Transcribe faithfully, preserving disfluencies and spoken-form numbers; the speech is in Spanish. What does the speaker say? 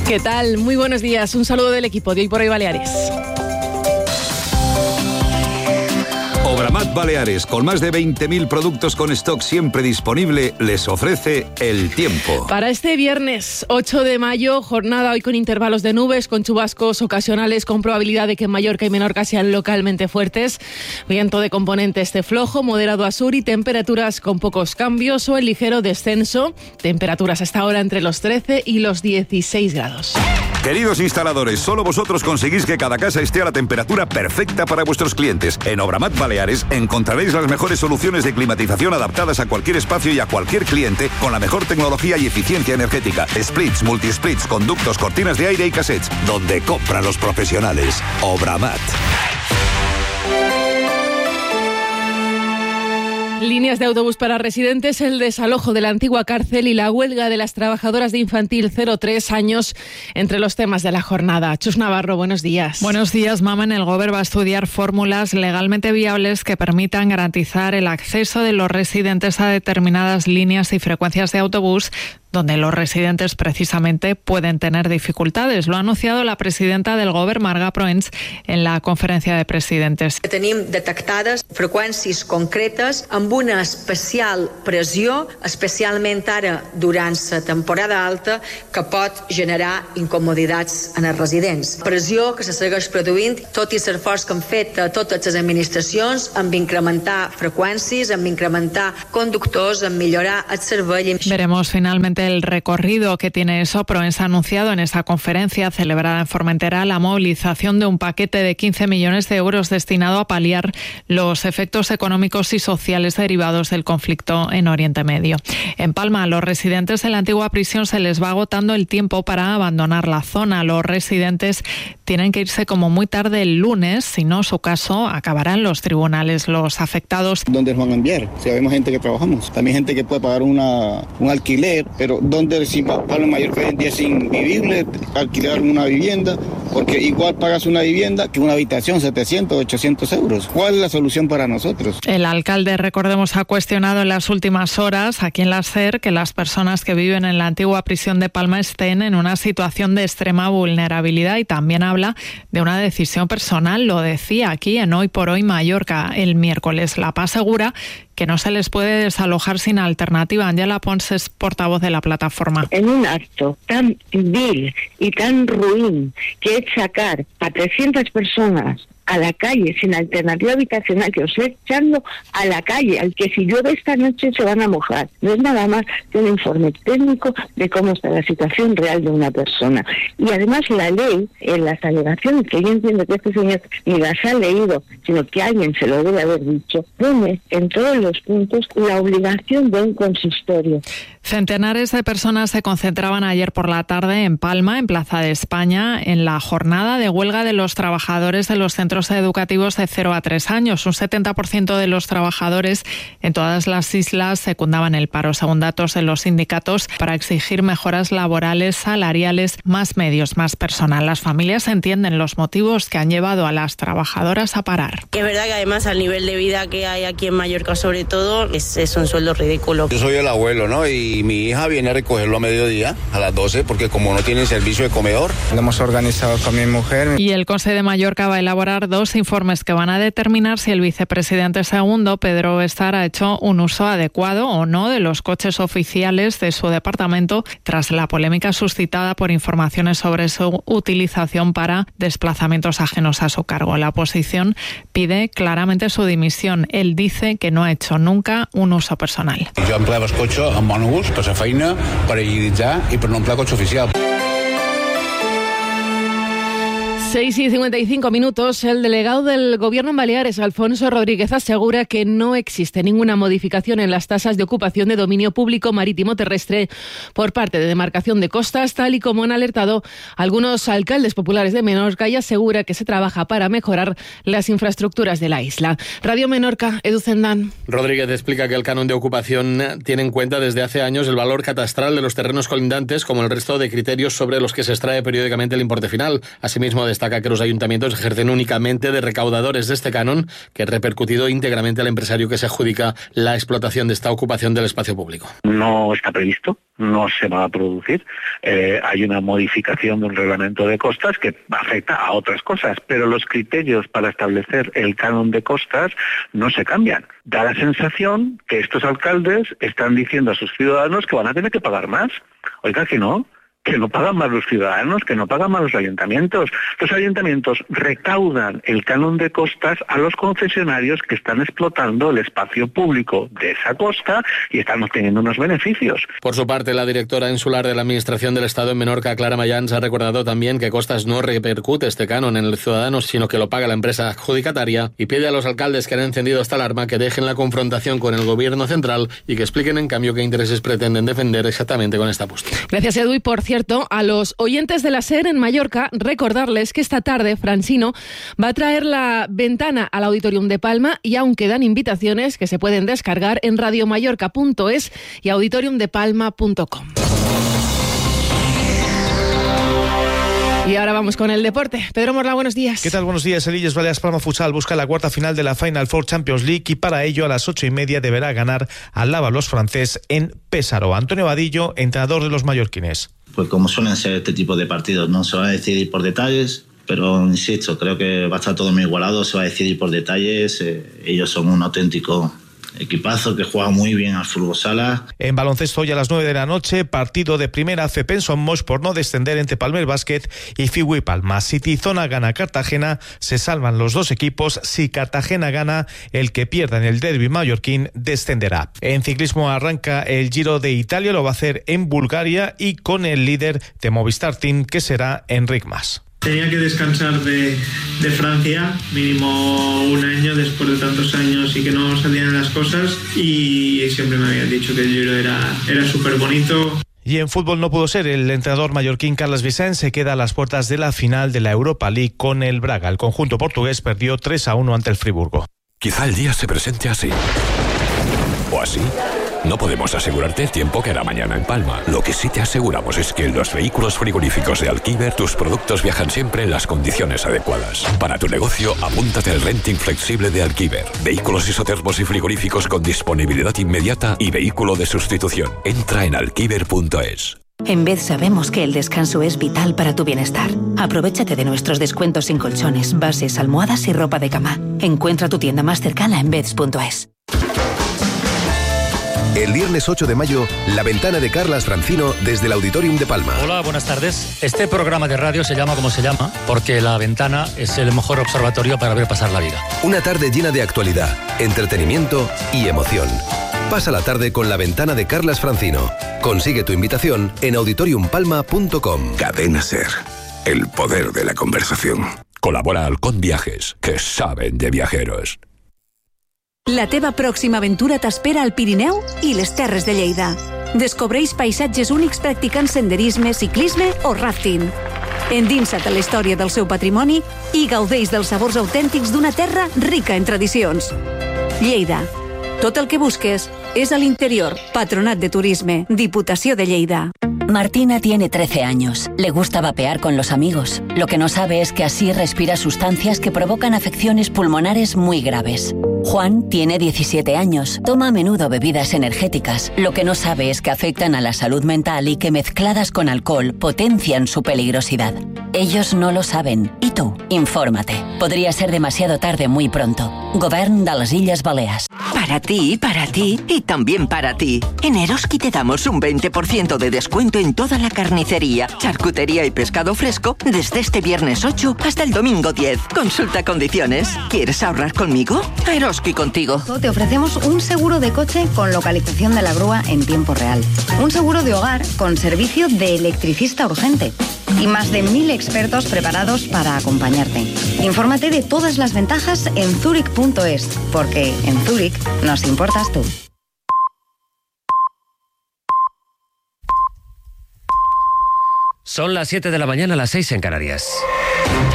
¿Qué tal? Muy buenos días. Un saludo del equipo de Hoy por Hoy Baleares. Obramat Baleares, con más de veinte mil productos con stock siempre disponible, les ofrece el tiempo. Para este viernes ocho de mayo, jornada hoy con intervalos de nubes, con chubascos ocasionales, con probabilidad de que en Mallorca y Menorca sean localmente fuertes. Viento de componente este flojo, moderado a sur y temperaturas con pocos cambios o en ligero descenso. Temperaturas hasta ahora entre los trece y los dieciséis grados. Queridos instaladores, solo vosotros conseguís que cada casa esté a la temperatura perfecta para vuestros clientes. En Obramat Baleares encontraréis las mejores soluciones de climatización adaptadas a cualquier espacio y a cualquier cliente con la mejor tecnología y eficiencia energética. Splits, multisplits, conductos, cortinas de aire y cassettes. Donde compran los profesionales. Obramat. Líneas de autobús para residentes, el desalojo de la antigua cárcel y la huelga de las trabajadoras de infantil cero tres años entre los temas de la jornada. Chus Navarro, buenos días. Buenos días, Mamen. El Gobierno va a estudiar fórmulas legalmente viables que permitan garantizar el acceso de los residentes a determinadas líneas y frecuencias de autobús donde los residentes precisamente pueden tener dificultades. Lo ha anunciado la presidenta del Govern, Marga Proens, en la conferència de presidentes. Tenim detectades freqüències concretes amb una especial pressió, especialment ara durant la temporada alta, que pot generar incomoditats en els residents. Pressió que se segueix produint, tot i l'esforç que han fet totes les administracions, amb incrementar freqüències, amb incrementar conductors, amb millorar el servei. Veremos finalmente el recorrido que tiene eso. Proens ha anunciado en esa conferencia celebrada en Formentera la movilización de un paquete de quince millones de euros destinado a paliar los efectos económicos y sociales derivados del conflicto en Oriente Medio. En Palma, a los residentes de la antigua prisión se les va agotando el tiempo para abandonar la zona. Los residentes tienen que irse como muy tarde el lunes, si no, su caso acabará en los tribunales. Los afectados... ¿Dónde los van a enviar? Si vemos gente que trabajamos, también gente que puede pagar una, un alquiler, pero ¿dónde si Palma Mallorca hoy en día es invivible alquilar una vivienda? Porque igual pagas una vivienda que una habitación, setecientos, ochocientos euros. ¿Cuál es la solución para nosotros? El alcalde, recordemos, ha cuestionado en las últimas horas aquí en la SER que las personas que viven en la antigua prisión de Palma estén en una situación de extrema vulnerabilidad y también habla de una decisión personal. Lo decía aquí en Hoy por Hoy Mallorca el miércoles. La Paz asegura que no se les puede desalojar sin alternativa. Ángela Pons es portavoz de la plataforma. En un acto tan vil y tan ruin que es sacar a trescientas personas a la calle sin alternativa habitacional, que os estoy echando a la calle, al que si llueve esta noche se van a mojar. No es nada más que un informe técnico de cómo está la situación real de una persona. Y además la ley, en las alegaciones, que yo entiendo que este señor ni las ha leído, sino que alguien se lo debe haber dicho, pone en todos los puntos la obligación de un consistorio. Centenares de personas se concentraban ayer por la tarde en Palma, en Plaza de España, en la jornada de huelga de los trabajadores de los centros educativos de cero a tres años. Un setenta por ciento de los trabajadores en todas las islas secundaban el paro, según datos de los sindicatos, para exigir mejoras laborales, salariales, más medios, más personal. Las familias entienden los motivos que han llevado a las trabajadoras a parar. Es verdad que además al nivel de vida que hay aquí en Mallorca, sobre todo, es, es un sueldo ridículo. Yo soy el abuelo, ¿no? Y mi hija viene a recogerlo a mediodía, a las doce, porque como no tiene servicio de comedor. Lo hemos organizado con mi mujer. Y el Consejo de Mallorca va a elaborar dos informes que van a determinar si el vicepresidente segundo, Pedro Bestar, ha hecho un uso adecuado o no de los coches oficiales de su departamento tras la polémica suscitada por informaciones sobre su utilización para desplazamientos ajenos a su cargo. La oposición pide claramente su dimisión. Él dice que no ha hecho nunca un uso personal. Yo empleaba el coche en monobús, per la feina, per agilitzar i per no emplear cotxe oficial. seis y cincuenta y cinco minutos. El delegado del Gobierno en Baleares, Alfonso Rodríguez, asegura que no existe ninguna modificación en las tasas de ocupación de dominio público marítimo terrestre por parte de Demarcación de Costas, tal y como han alertado algunos alcaldes populares de Menorca, y asegura que se trabaja para mejorar las infraestructuras de la isla. Radio Menorca, Edu Zendán. Rodríguez explica que el canon de ocupación tiene en cuenta desde hace años el valor catastral de los terrenos colindantes, como el resto de criterios sobre los que se extrae periódicamente el importe final. Asimismo, destaca destaca que los ayuntamientos ejercen únicamente de recaudadores de este canon, que ha repercutido íntegramente al empresario que se adjudica la explotación de esta ocupación del espacio público. No está previsto, no se va a producir. Eh, hay una modificación de un reglamento de costas que afecta a otras cosas, pero los criterios para establecer el canon de costas no se cambian. Da la sensación que estos alcaldes están diciendo a sus ciudadanos que van a tener que pagar más. Oiga, que no. que no pagan más los ciudadanos, que no pagan más los ayuntamientos. Los ayuntamientos recaudan el canon de costas a los concesionarios que están explotando el espacio público de esa costa y están obteniendo unos beneficios. Por su parte, la directora insular de la Administración del Estado en Menorca, Clara Mayans, ha recordado también que Costas no repercute este canon en el ciudadano, sino que lo paga la empresa adjudicataria, y pide a los alcaldes que han encendido esta alarma que dejen la confrontación con el gobierno central y que expliquen en cambio qué intereses pretenden defender exactamente con esta postura. Gracias, Edu. Y por cierto, a los oyentes de la SER en Mallorca, recordarles que esta tarde Francino va a traer la ventana al Auditorium de Palma y aún quedan invitaciones que se pueden descargar en radiomallorca punto es y auditorium de palma punto com. Y ahora vamos con el deporte. Pedro Morla, buenos días. ¿Qué tal? Buenos días. El Illes Balears Palma Futsal busca la cuarta final de la Final Four Champions League y para ello a las ocho y media deberá ganar al Lávalos francés en Pésaro. Antonio Vadillo, entrenador de los mallorquines. Pues como suelen ser este tipo de partidos, no se va a decidir por detalles, pero insisto, creo que va a estar todo muy igualado, se va a decidir por detalles. Eh, ellos son un auténtico equipazo que juega muy bien al fútbol sala. En baloncesto hoy a las nueve de la noche, partido de primera C Penson Moix por no descender entre Palmer Basket y Figui Palma. Si Tizona gana Cartagena, se salvan los dos equipos. Si Cartagena gana, el que pierda en el derbi mallorquín descenderá. En ciclismo arranca el Giro de Italia, lo va a hacer en Bulgaria y con el líder de Movistar Team, que será Enric Mas. Tenía que descansar de, de Francia, mínimo un año después de tantos años y que no salían las cosas, y siempre me habían dicho que el Giro era, era súper bonito. Y en fútbol no pudo ser. El entrenador mallorquín Carles Vicens se queda a las puertas de la final de la Europa League con el Braga. El conjunto portugués perdió tres a uno ante el Friburgo. Quizá el día se presente así. O así. No podemos asegurarte el tiempo que hará mañana en Palma. Lo que sí te aseguramos es que en los vehículos frigoríficos de Alquiver tus productos viajan siempre en las condiciones adecuadas. Para tu negocio, apúntate al renting flexible de Alquiver. Vehículos isotermos y frigoríficos con disponibilidad inmediata y vehículo de sustitución. Entra en alquiver punto es. En Bed sabemos que el descanso es vital para tu bienestar. Aprovechate de nuestros descuentos en colchones, bases, almohadas y ropa de cama. Encuentra tu tienda más cercana en beds punto es. El viernes ocho de mayo, la ventana de Carlas Francino desde el Auditorium de Palma. Hola, buenas tardes. Este programa de radio se llama como se llama porque la ventana es el mejor observatorio para ver pasar la vida. Una tarde llena de actualidad, entretenimiento y emoción. Pasa la tarde con la ventana de Carlas Francino. Consigue tu invitación en auditorium palma punto com. Cadena SER. El poder de la conversación. Colabora Halcón Viajes, que saben de viajeros. La teva pròxima aventura t'espera al Pirineu i les Terres de Lleida. Descobreix paisatges únics practicant senderisme, ciclisme o rafting. Endinsa't a la història del seu patrimoni i gaudeix dels sabors autèntics d'una terra rica en tradicions. Lleida. Tot el que busques es al interior. Patronat de Turisme, Diputació de Lleida. Martina tiene trece años. Le gusta vapear con los amigos. Lo que no sabe es que así respira sustancias que provocan afecciones pulmonares muy graves. Juan tiene diecisiete años. Toma a menudo bebidas energéticas. Lo que no sabe es que afectan a la salud mental y que mezcladas con alcohol potencian su peligrosidad. Ellos no lo saben. ¿Y tú? Infórmate. Podría ser demasiado tarde muy pronto. Govern de las Illes Balears. Para ti, para ti y también para ti. En Eroski te damos un veinte por ciento de descuento en toda la carnicería, charcutería y pescado fresco desde este viernes ocho hasta el domingo diez. Consulta condiciones. ¿Quieres ahorrar conmigo? Eroski contigo. Te ofrecemos un seguro de coche con localización de la grúa en tiempo real. Un seguro de hogar con servicio de electricista urgente. Y más de mil expertos preparados para acompañarte. Infórmate de todas las ventajas en zurich punto es, porque en Zurich nos importas tú. Son las siete de la mañana, las seis en Canarias.